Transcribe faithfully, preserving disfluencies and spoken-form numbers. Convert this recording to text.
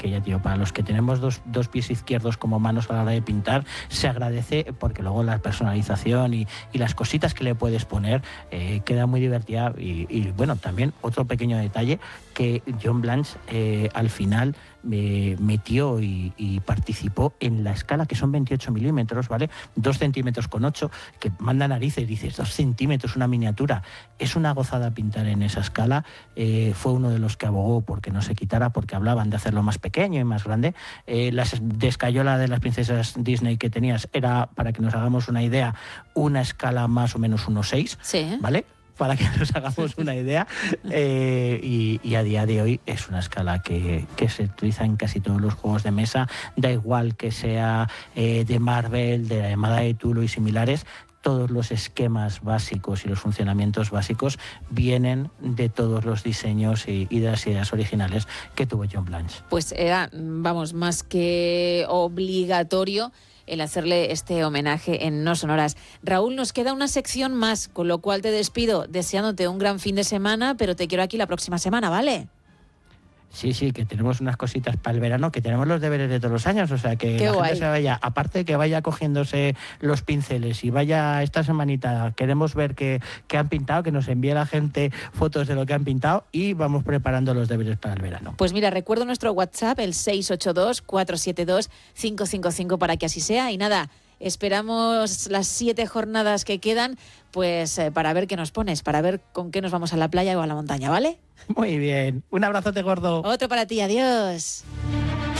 que ya digo, para los que tenemos dos, dos pies izquierdos como manos a la hora de pintar, se agradece porque luego la personalización y, y las cositas que le puedes poner eh, queda muy divertida. Y, y bueno, también otro pequeño detalle, que John Blanche eh, al final me metió y, y participó en la escala, que son veintiocho milímetros, ¿vale? dos centímetros con ocho, que manda narices, dices, dos centímetros, una miniatura. Es una gozada pintar en esa escala. Eh, fue uno de los que abogó porque no se quitara, porque hablaban de hacerlo más pequeño y más grande. Eh, la descayola de las princesas Disney que tenías era, para que nos hagamos una idea, una escala más o menos uno seis, sí. ¿vale? Para que nos hagamos una idea, eh, y, y a día de hoy es una escala que, que se utiliza en casi todos los juegos de mesa, da igual que sea eh, de Marvel, de la llamada de Cthulhu y similares. Todos los esquemas básicos y los funcionamientos básicos vienen de todos los diseños y, y de las ideas originales que tuvo John Blanche. Pues era, vamos, más que obligatorio el hacerle este homenaje en No Sonoras. Raúl, nos queda una sección más, con lo cual te despido deseándote un gran fin de semana, pero te quiero aquí la próxima semana, ¿vale? Sí, sí, que tenemos unas cositas para el verano, que tenemos los deberes de todos los años, o sea, que Qué la guay. gente se vaya, aparte de que vaya cogiéndose los pinceles y vaya esta semanita, queremos ver qué, qué han pintado, que nos envíe la gente fotos de lo que han pintado y vamos preparando los deberes para el verano. Pues mira, recuerdo nuestro WhatsApp, el seis ocho dos, cuatro siete dos, cinco cinco cinco, para que así sea. Y nada, esperamos las siete jornadas que quedan, pues eh, para ver qué nos pones, para ver con qué nos vamos a la playa o a la montaña, ¿vale? Muy bien, un abrazote gordo. Otro para ti, adiós.